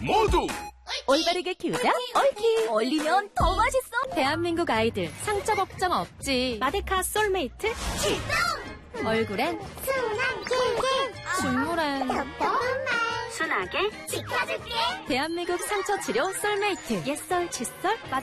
모두 올바르게 키우자 옳키. 올리면 더 맛있어. 대한민국 아이들 상처 걱정 없지. 마데카 솔메이트 출동. 얼굴엔 순한 길게 중물엔 똑똑한 말 순하게 지켜줄게. 대한민국 상처 치료 솔메이트. 옛설 칫솔